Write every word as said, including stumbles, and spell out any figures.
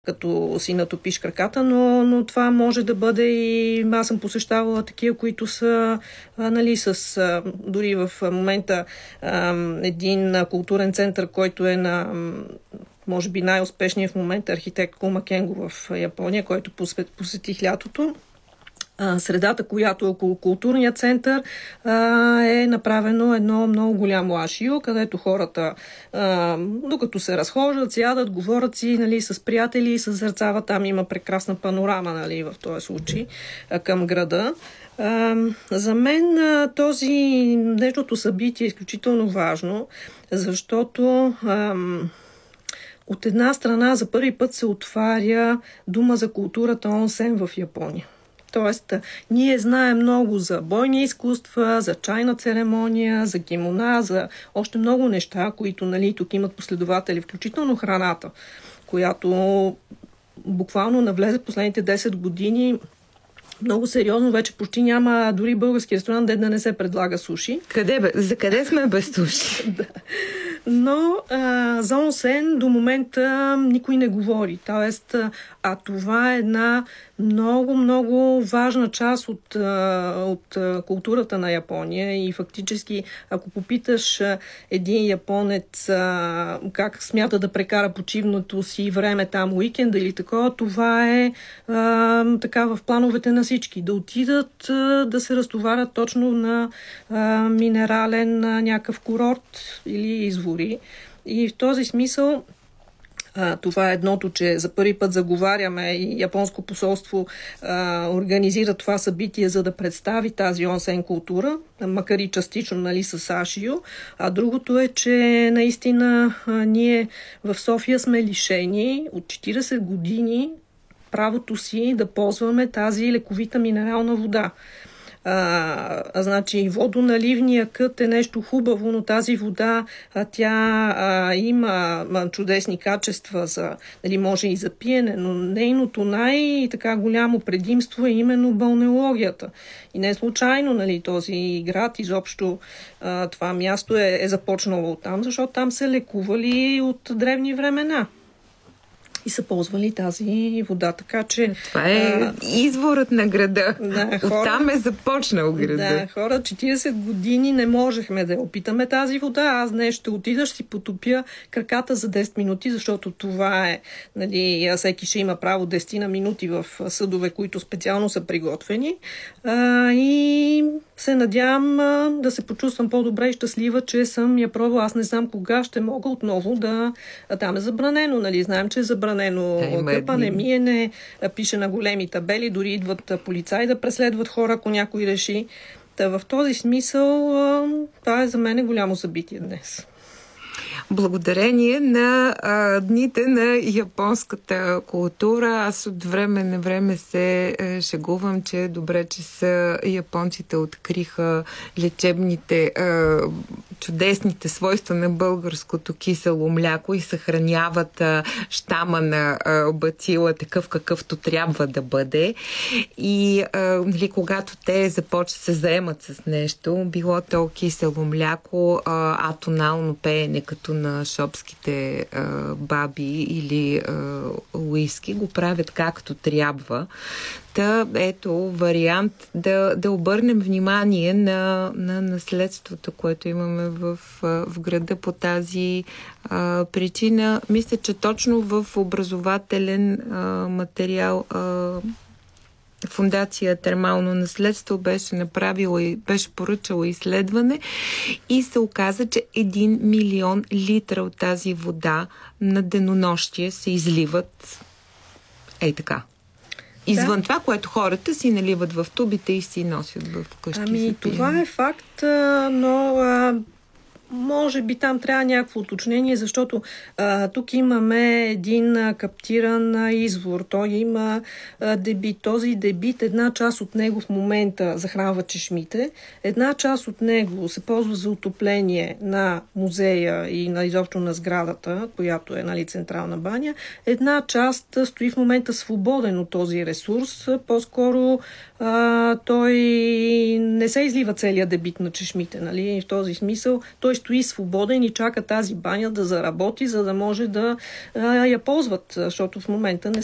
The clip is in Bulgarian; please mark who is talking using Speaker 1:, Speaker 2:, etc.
Speaker 1: като си натопиш краката, но, но това може да бъде и аз съм посещавала такива, които са а, нали, с а, дори в момента а, един културен център, който е на може би най-успешният в момента архитект Кума Кенго в Япония, който посетих лятото. Средата, която е около културния център, е направено едно много голямо ашио, където хората, докато се разхождат, сядат, говорят си, нали, с приятели и с зърцава. Там има прекрасна панорама, нали, в този случай към града. За мен този днешното събитие е изключително важно, защото от една страна за първи път се отваря дума за културата онсен в Япония. Тоест, ние знаем много за бойни изкуства, за чайна церемония, за кимона, за още много неща, които, нали, тук имат последователи, включително храната, която буквално навлезе последните десет години. Много сериозно, вече почти няма дори български ресторант, де да не се предлага суши.
Speaker 2: Къде бе? За къде сме без суши?
Speaker 1: Да. Но а, за онсен до момента никой не говори. Тоест, а това е една много, много важна част от, от културата на Япония и фактически, ако попиташ един японец как смята да прекара почивното си време там, уикенд или такова, това е а, така в плановете на всички. Да отидат а, да се разтоварят точно на а, минерален а, някакъв курорт или извори. И в този смисъл А, това е едното, че за първи път заговаряме и японско посолство а, организира това събитие, за да представи тази онсен култура, макар и частично, нали, с ашио. А другото е, че наистина а, ние в София сме лишени от четиридесет години правото си да ползваме тази лековита минерална вода. А, а, значи водоналивния кът е нещо хубаво, но тази вода а, тя а, има а, чудесни качества, за, нали, може и за пиене, но нейното най-така голямо предимство е именно балнеологията. И не случайно, нали, този град, изобщо а, това място е, е започнало там, защото там се лекували от древни времена и са ползвали тази вода, така че...
Speaker 2: Това е а, изворът на града.
Speaker 1: Да, хора,
Speaker 2: оттам е започнал града.
Speaker 1: Да, хора, четиридесет години не можехме да опитаме тази вода. Аз днес ще отида, ще си потопя краката за десет минути, защото това е, нали, всеки ще има право десет на минути в съдове, които специално са приготвени. А, и се надявам а, да се почувствам по-добре и щастлива, че съм я пробвала. Аз не знам кога ще мога отново да... А, там е забранено, нали? Знаем, че е забранено къпане, миене, пише на големи табели, дори идват полицаи да преследват хора, ако някой реши. Та в този смисъл това е за мен голямо събитие днес.
Speaker 2: Благодарение на а, дните на японската култура, аз от време на време се е, шегувам, че е добре, че са японците откриха лечебните, е, чудесните свойства на българското кисело мляко и съхраняват е, щама на е, бацила такъв какъвто трябва да бъде. И е, нали, когато те започват се заемат с нещо, било то кисело мляко, е, атонално пеене като на шопските а, баби или а, уиски, го правят както трябва. Та, ето, вариант да, да обърнем внимание на, на наследството, което имаме в, в града по тази а, причина. Мисля, че точно в образователен а, материал а, Фондация Термално наследство беше направила и беше поръчала изследване и се оказа, че един милион литра от тази вода на денонощие се изливат ей така. Извън да. Това, което хората си наливат в тубите и си носят в къщи.
Speaker 1: Ами, това е факт, но а, може би там трябва някакво уточнение, защото а, тук имаме един а, каптиран а, извор. Той има а, дебит. Този дебит, една част от него в момента захранва чешмите, една част от него се ползва за отопление на музея и на изобщо на сградата, която е, нали, централна баня. Една част а, стои в момента свободен от този ресурс. По-скоро а, той не се излива целият дебит на чешмите, нали? В този смисъл той стои свободен и чака тази баня да заработи, за да може да а, я ползват, защото в момента не